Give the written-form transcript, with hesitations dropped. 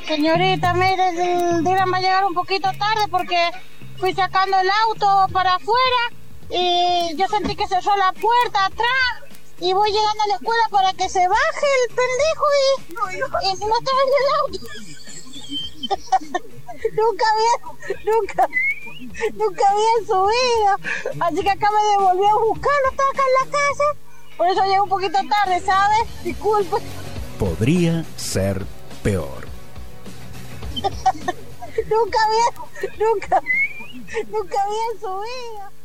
Señorita, mire, el día va a llegar un poquito tarde porque fui sacando el auto para afuera y yo sentí que cerró la puerta atrás y voy llegando a la escuela para que se baje el pendejo y no estaba en el auto. Nunca había subido, así que acá me volví a buscar, no estaba acá en la casa, por eso llegué un poquito tarde, ¿sabes? Disculpe. Podría ser peor. Nunca había subido.